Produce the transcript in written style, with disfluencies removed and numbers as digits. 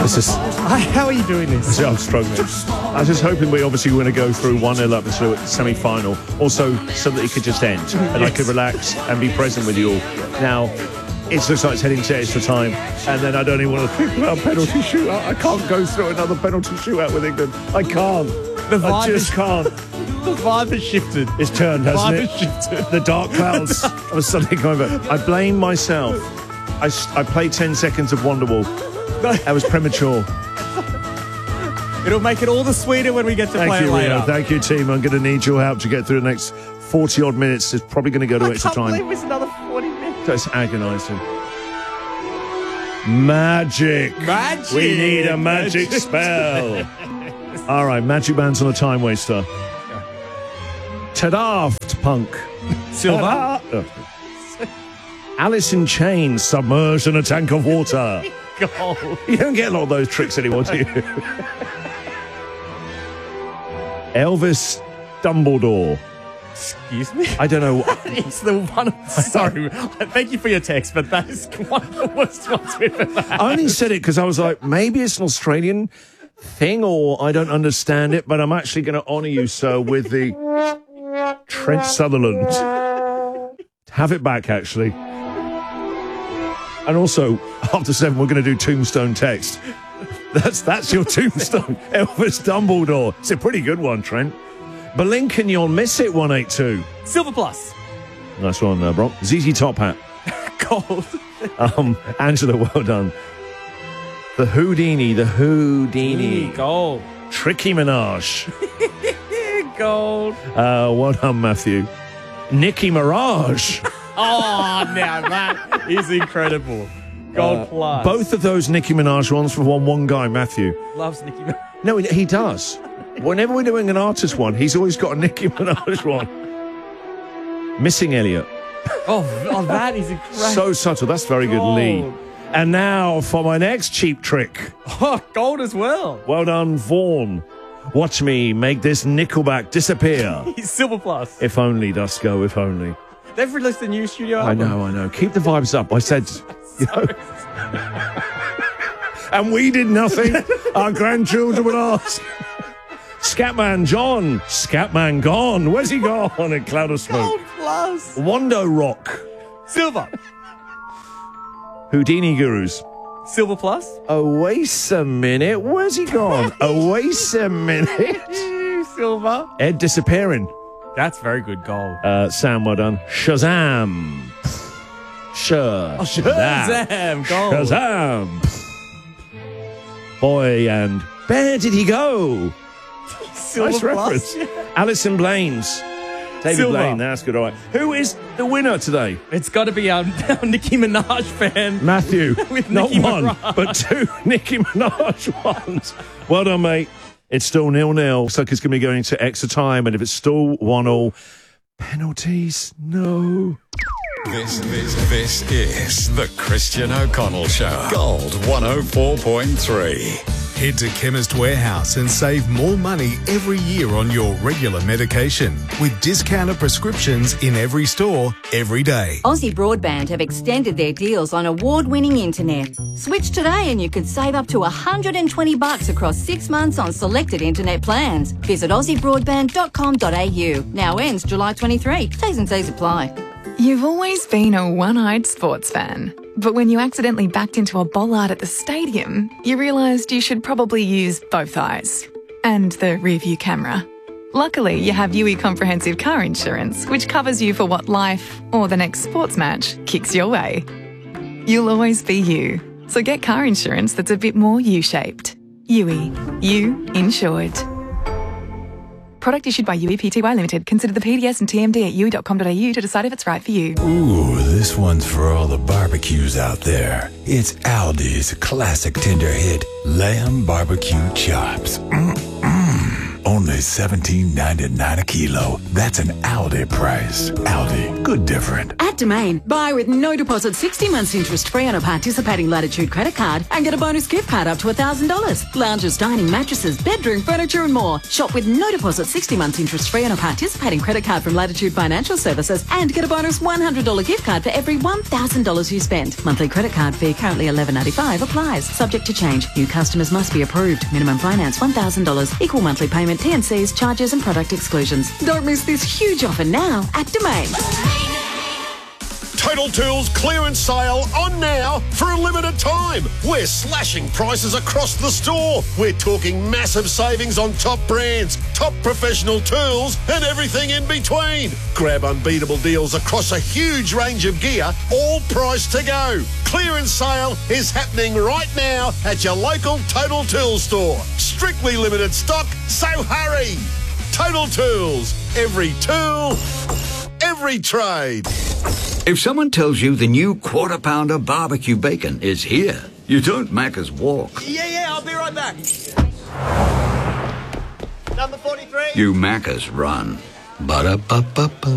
How are you doing this? I'm struggling. I was just hoping we obviously were going to go through 1-0 up to the semi-final, also so that it could just end and I could relax and be present with you all. Now, it looks like it's heading to extra time, and then I don't even want to think about penalty shootout. I can't go through another penalty shootout with England. I can't. I just can't. The vibe has shifted. It's turned, hasn't it? Shifted. The dark clouds are suddenly coming back. I blame myself. I played 10 seconds of Wonderwall. That was premature. It'll make it all the sweeter when we get to play it later. Rio. Thank you, team. I'm going to need your help to get through the next 40-odd minutes. It's probably going to go to extra time. I can't believe it's another 40 minutes. That's agonising. Magic. Magic. We need a magic spell. All right, Magic Man's on a time waster. Tadaft Punk. Silver. Alice in Chains submerged in a tank of water. Goal. You don't get a lot of those tricks anymore, do you? Elvis Dumbledore. Excuse me? I don't know. It's the one. Sorry. Thank you for your text, but that is one of the worst ones we've ever had. I only said it because I was like, maybe it's an Australian thing or I don't understand it, but I'm actually going to honour you, sir, with the Trent Sutherland. Have it back, actually. And also, after 7, we're going to do Tombstone text. That's your tombstone. Elvis Dumbledore. It's a pretty good one, Trent. Blinken, you'll miss it, 182. Silver plus. Nice one, Bron. ZZ Top Hat. Gold. Angela, well done. The Houdini. Gold. Tricky Minaj. Gold. Well done, Matthew. Nicki Minaj. Oh, now that is incredible. Gold plus. Both of those Nicki Minaj ones for one guy, Matthew. Loves Nicki Minaj. No, he does. Whenever we're doing an artist one, he's always got a Nicki Minaj one. Missing Elliot. Oh, that is incredible. So subtle. That's very good, Gold. Lee. And now for my next cheap trick. Oh, gold as well. Well done, Vaughan. Watch me make this Nickelback disappear. Silver plus. If only, Dusko, if only. They've released a new studio album. I know. Keep the vibes up. I said, you know. And we did nothing. Our grandchildren would ask. Scatman John. Scatman gone. Where's he gone? A cloud of smoke. Gold plus. Wando Rock. Silver. Houdini Gurus. Silver plus. Oh, wait a minute. Where's he gone? Oh, wait a minute. Silver. Ed disappearing. That's very good gold. Sam, well done. Shazam. Shazam. Gold. Shazam. Boy, and where did he go? Silver nice plus. reference. Alison Blaines. David Silver. Blaine, that's good. All right. Who is the winner today? It's got to be our Nicki Minaj fan. Matthew. With Not Nicki one, Minaj. but 2 Nicki Minaj ones. Well done, mate. It's still 0-0. Looks like it's going to be going to extra time. And if it's still 1-1, penalties, no. This is the Christian O'Connell Show. Gold 104.3. Head to Chemist Warehouse and save more money every year on your regular medication with discounted prescriptions in every store, every day. Aussie Broadband have extended their deals on award-winning internet. Switch today and you could save up to $120 across 6 months on selected internet plans. Visit aussiebroadband.com.au. Now ends July 23. T's and C's apply. You've always been a one-eyed sports fan. But when you accidentally backed into a bollard at the stadium, you realised you should probably use both eyes. And the rear-view camera. Luckily, you have UE Comprehensive Car Insurance, which covers you for what life, or the next sports match, kicks your way. You'll always be you. So get car insurance that's a bit more U-shaped. UE. You insured. Product issued by UE Pty Limited. Consider the PDS and TMD at UE.com.au to decide if it's right for you. Ooh, this one's for all the barbecues out there. It's Aldi's classic tender hit, Lamb Barbecue Chops. Only $17.99 a kilo. That's an Aldi price. Aldi, good different. At At Domain, buy with no deposit 60 months interest free on a participating Latitude credit card and get a bonus gift card up to $1,000. Lounges, dining, mattresses, bedroom, furniture and more. Shop with no deposit 60 months interest free on a participating credit card from Latitude Financial Services and get a bonus $100 gift card for every $1,000 you spend. Monthly credit card fee currently $11.95 applies. Subject to change. New customers must be approved. Minimum finance $1,000. Equal monthly payment, T&Cs, charges and product exclusions. Don't miss this huge offer now at Domain. Total Tools clearance sale on now for a limited time. We're slashing prices across the store. We're talking massive savings on top brands, top professional tools and everything in between. Grab unbeatable deals across a huge range of gear, all priced to go. Clearance sale is happening right now at your local Total Tools store. Strictly limited stock, so hurry. Total Tools. Every tool, every trade. If someone tells you the new Quarter Pounder barbecue bacon is here, you don't Macca's walk. Yeah, I'll be right back. Number 43. You Macca's run. Ba-da-ba-ba-ba.